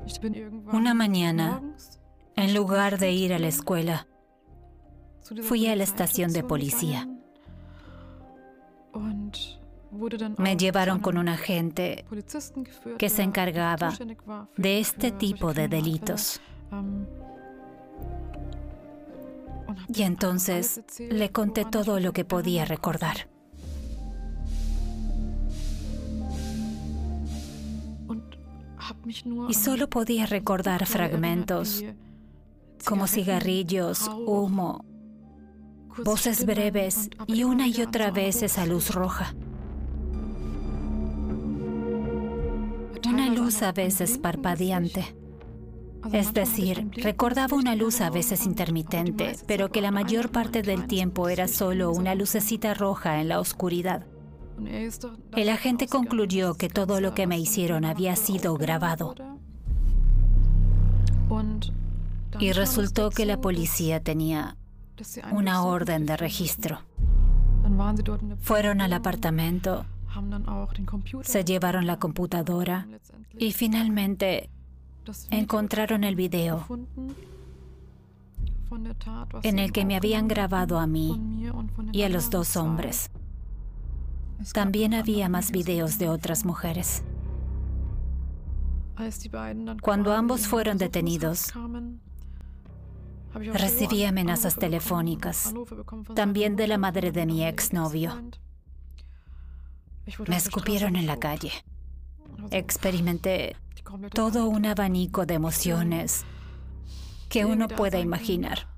Una mañana, en lugar de ir a la escuela, fui a la estación de policía. Me llevaron con un agente que se encargaba de este tipo de delitos. Y entonces le conté todo lo que podía recordar. Y solo podía recordar fragmentos, como cigarrillos, humo, voces breves y una y otra vez esa luz roja. Una luz a veces parpadeante. Es decir, recordaba una luz a veces intermitente, pero que la mayor parte del tiempo era solo una lucecita roja en la oscuridad. El agente concluyó que todo lo que me hicieron había sido grabado. Y resultó que la policía tenía una orden de registro. Fueron al apartamento, se llevaron la computadora y finalmente encontraron el video en el que me habían grabado a mí y a los dos hombres. También había más videos de otras mujeres. Cuando ambos fueron detenidos, recibí amenazas telefónicas, también de la madre de mi exnovio. Me escupieron en la calle. Experimenté todo un abanico de emociones que uno puede imaginar.